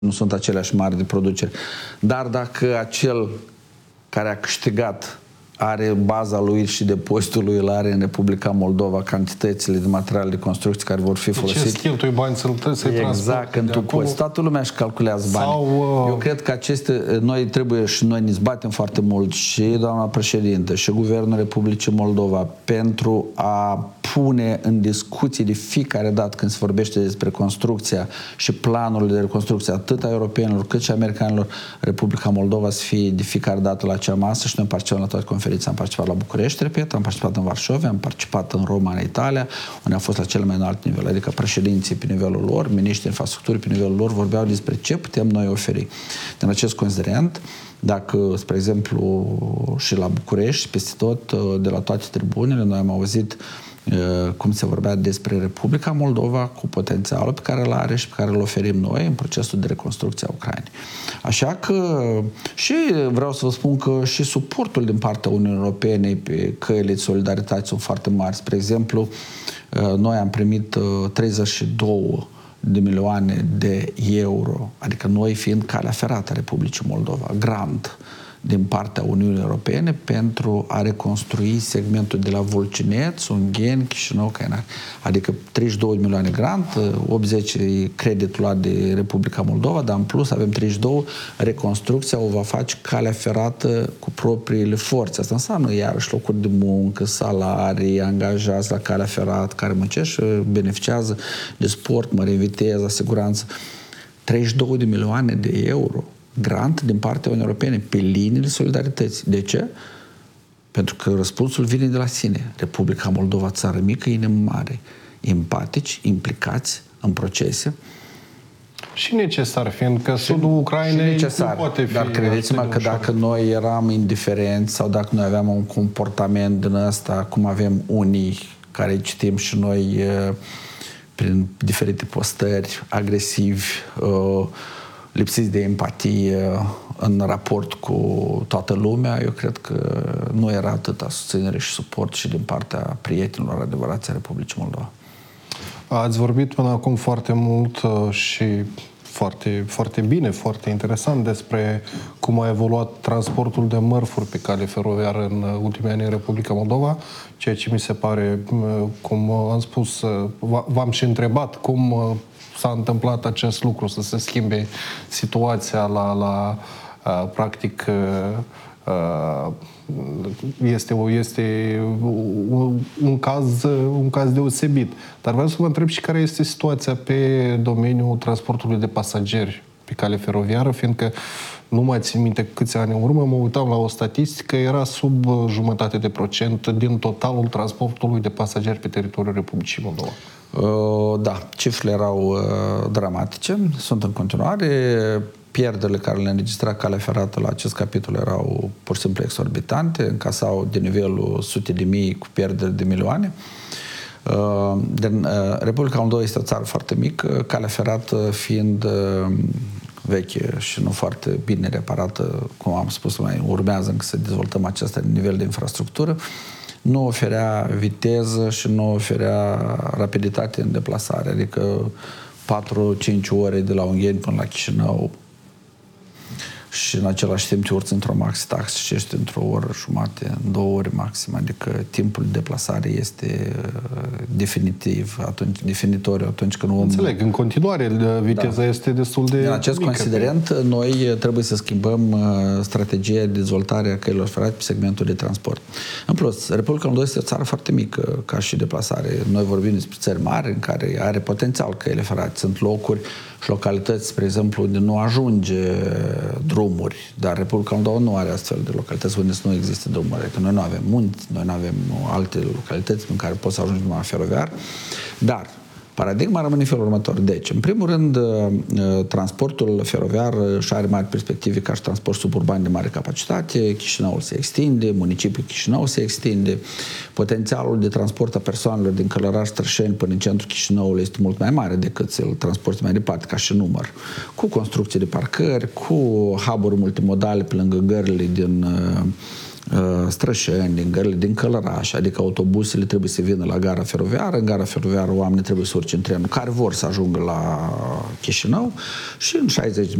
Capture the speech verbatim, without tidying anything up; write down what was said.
nu sunt aceleași mari de produceri. Dar dacă acel care a câștigat are baza lui și depozitul lui, îl are în Republica Moldova, cantitățile de materiale de construcție care vor fi folosite. Ce cheltui bani să-l să-i exact, când tu poți. Toată lumea își calculează bani. Sau, uh... Eu cred că aceste, noi trebuie și noi ne zbatem foarte mult și doamna președintă și Guvernul Republicii Moldova pentru a pune în discuții de fiecare dată când se vorbește despre construcția și planurile de reconstrucție atât a europenilor cât și a americanilor, Republica Moldova să fie de fiecare dată la acea masă și noi participăm la toate conferințele. Am participat la București, repet, am participat în Varșovia, am participat în Roma, în Italia, unde am fost la cel mai înalt nivel, adică președinții pe nivelul lor, miniștrii infrastructurii pe nivelul lor vorbeau despre ce putem noi oferi. Din acest considerent, dacă, spre exemplu, și la București, peste tot, de la toate tribunele, noi am auzit cum se vorbea despre Republica Moldova cu potențialul pe care îl are și pe care îl oferim noi în procesul de reconstrucție a Ucrainei. Așa că și vreau să vă spun că și suportul din partea Uniunii Europene pe căile de solidaritate sunt foarte mari. Spre exemplu, noi am primit treizeci și două de milioane de euro, adică noi fiind calea ferată a Republicii Moldova, grant din partea Uniunii Europene pentru a reconstrui segmentul de la Vulcineț, Ungheni, Chișinău, Cainari. Adică treizeci și două de milioane grant, optzeci e creditul luat de Republica Moldova, dar în plus avem treizeci și două, reconstrucția o va face calea ferată cu propriile forțe. Asta înseamnă iarăși locuri de muncă, salarii, angajați la calea ferată, care muncesc și beneficiază de sport, mări viteză, siguranță. treizeci și două de milioane de euro grant din partea Uniunii Europene pe liniile solidarității. De ce? Pentru că răspunsul vine de la sine. Republica Moldova, țară mică, inimi mare, empatici, implicați în procese. Și necesar, fiindcă sudul Ucrainei nu poate fi... Dar credeți-mă că dacă noi eram indiferenți sau dacă noi aveam un comportament din ăsta, cum avem unii care citim și noi prin diferite postări agresivi, lipsiți de empatie în raport cu toată lumea, eu cred că nu era atâta susținere și suport și din partea prietenilor adevărați a Republicii Moldova. Ați vorbit până acum foarte mult și foarte, foarte bine, foarte interesant despre cum a evoluat transportul de mărfuri pe cale feroviară în ultimii ani în Republica Moldova, ceea ce mi se pare, cum am spus, v-am și întrebat cum s-a întâmplat acest lucru, să se schimbe situația la, la uh, practic, uh, este, este un, un, caz, un caz deosebit. Dar vreau să vă întreb și care este situația pe domeniul transportului de pasageri pe cale feroviară, fiindcă nu mai țin minte câți ani în urmă, mă uitam la o statistică, era sub jumătate de procent din totalul transportului de pasageri pe teritoriul Republicii Moldova. Uh, da, cifrele erau uh, dramatice, sunt în continuare. Pierderile care le-a înregistrat calea ferată la acest capitol erau pur și simplu exorbitante, încasau de nivelul sute de mii cu pierderi de milioane. Uh, din, uh, Republica Moldova este o țară foarte mică, calea ferată fiind uh, veche și nu foarte bine reparată, cum am spus, mai urmează încă să dezvoltăm acest nivel de infrastructură, nu oferea viteză și nu oferea rapiditate în deplasare, adică patru-cinci ore de la Ungheni până la Chișinău și în același timp te urți într-o maxi-taxi și ești într-o oră jumate, în două ore maxim, adică timpul de deplasare este definitiv, atunci, definitoriu atunci când omul... Înțeleg, în continuare viteza da. este destul de În acest mică. considerent, pe... noi trebuie să schimbăm strategia de dezvoltare a căilor ferate pe segmentul de transport. În plus, Republica Moldova este o țară foarte mică ca și deplasare. Noi vorbim despre țări mari în care are potențial căile ferate. Sunt locuri și localități, spre exemplu, unde nu ajunge drumuri, dar Republica Moldova nu are astfel de localități unde nu există drumuri. Adică noi nu avem munți, noi nu avem alte localități în care poți să ajungi numai feroviar, dar paradigma rămâne în felul următor. Deci, în primul rând, transportul feroviar și are mari perspective ca și transport suburban de mare capacitate, Chișinăul se extinde, municipiul Chișinău se extinde, potențialul de transport a persoanelor din Călăraș, Strășeni până în centrul Chișinăului este mult mai mare decât să-l transporti mai departe ca și număr, cu construcție de parcări, cu hub-uri multimodale pe lângă gările din Strășeni, din gările din Călăraș, adică autobuzele trebuie să vină la gara feroviară, în gara feroviară oamenii trebuie să urce în trenul care vor să ajungă la Chișinău și în șaizeci